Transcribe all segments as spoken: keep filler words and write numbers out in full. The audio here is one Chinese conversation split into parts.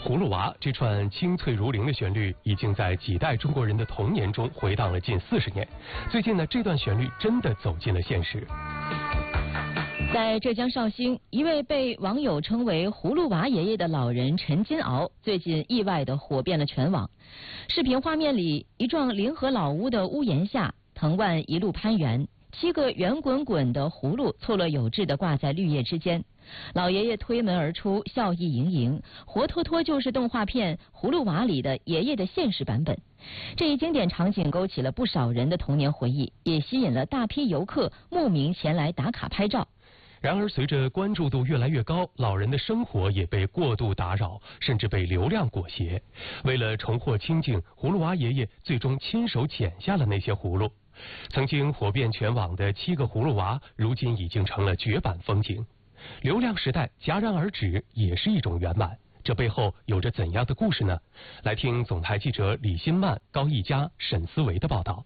葫芦娃这串清脆如灵的旋律，已经在几代中国人的童年中回荡了近四十年。最近呢，这段旋律真的走进了现实。 在浙江绍兴，一位被网友称为“葫芦娃爷爷”的老人陈金鳌，最近意外地火遍了全网。视频画面里，一幢临河老屋的屋檐下，藤蔓一路攀援，七个圆滚滚的葫芦错落有致地挂在绿叶之间。老爷爷推门而出，笑意盈盈，活脱脱就是动画片《葫芦娃》里的爷爷的现实版本。这一经典场景勾起了不少人的童年回忆，也吸引了大批游客慕名前来打卡拍照。 然而，随着关注度越来越高，老人的生活也被过度打扰，甚至被流量裹挟。为了重获清静，葫芦娃爷爷最终亲手剪下了那些葫芦。曾经火遍全网的七个葫芦娃，如今已经成了绝版风景。流量时代戛然而止，也是一种圆满。这背后有着怎样的故事呢？来听总台记者李新曼、高一佳、沈思维的报道。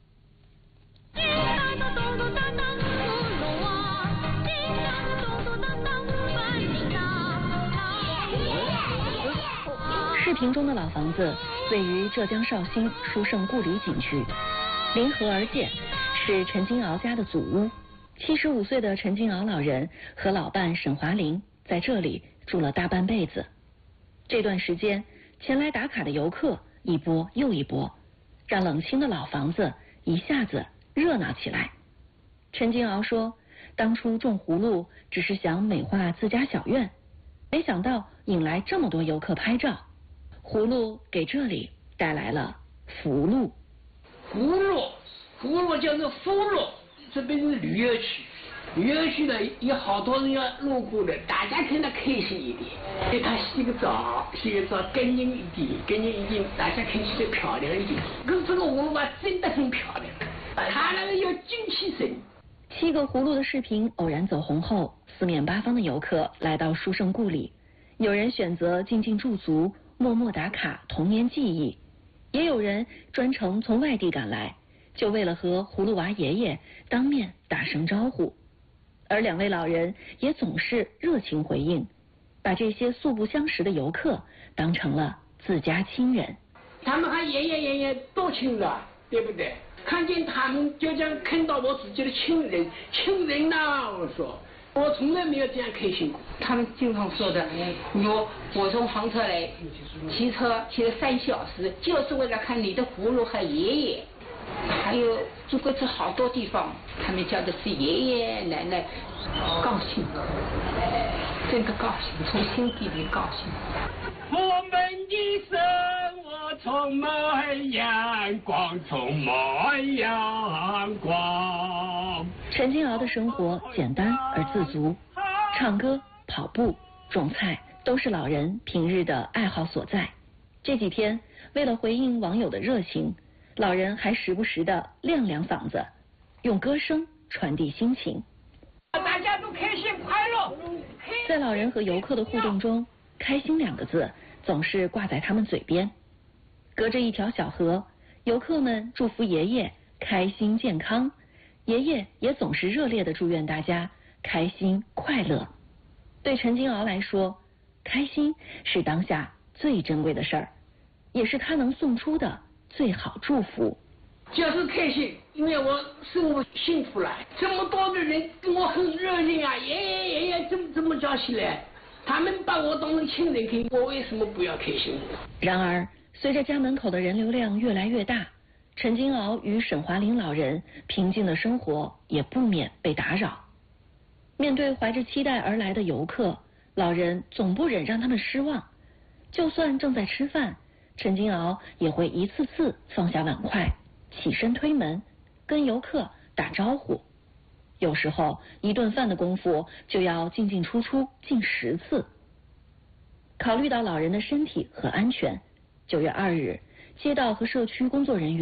视频中的老房子位于浙江绍兴书圣故里景区，临河而建，是陈金鳌家的祖屋。七十五岁的陈金鳌老人和老伴沈华林在这里住了大半辈子。这段时间，前来打卡的游客一波又一波，让冷清的老房子一下子热闹起来。陈金鳌说，当初种葫芦只是想美化自家小院，没想到引来这么多游客拍照。葫芦给这里带来了福禄。 葫芦，葫芦就是福禄，这边是旅游区，旅游区呢有好多人要路过的，大家看得开心一点，给他洗个澡，洗个澡干净一点，干净一点，大家看起来漂亮一点。可是这个葫芦娃真的很漂亮，它那个有精气神。 七个葫芦的视频偶然走红后，四面八方的游客来到书圣故里，有人选择静静驻足，默默打卡童年记忆，也有人专程从外地赶来，就为了和葫芦娃爷爷当面打声招呼。而两位老人也总是热情回应，把这些素不相识的游客当成了自家亲人。 他们和爷爷爷爷多亲热，对不对？看见他们就像看到我自己的亲人，亲人呐！我说，我从来没有这样开心过。 他们经常说的，我我从杭州来，骑车骑了三小时，就是为了看你的葫芦和爷爷。还有中国这好多地方，他们叫的是爷爷奶奶，高兴，真的高兴，从心底里高兴。 我们的生活充满阳光，充满阳光。 陈金鳌的生活简单而自足，唱歌、跑步、种菜都是老人平日的爱好所在。这几天，为了回应网友的热情，老人还时不时地亮亮嗓子，用歌声传递心情。 大家都开心快乐。 在老人和游客的互动中，开心两个字总是挂在他们嘴边。隔着一条小河，游客们祝福爷爷开心健康，爷爷也总是热烈地祝愿大家开心快乐。对陈金鳌来说，开心是当下最珍贵的事儿，也是他能送出的最好祝福。 就是开心，因为我生活幸福了，这么多的人跟我很热情啊，爷爷爷爷这么这么叫起来，他们把我当成亲人看，我为什么不要开心？ 然而，随着家门口的人流量越来越大，陈金鳌与沈华林老人平静的生活也不免被打扰。面对怀着期待而来的游客，老人总不忍让他们失望。就算正在吃饭，陈金鳌也会一次次放下碗筷，起身推门，跟游客打招呼。有时候一顿饭的功夫就要进进出出近十次。考虑到老人的身体和安全，九月二日，街道和社区工作人员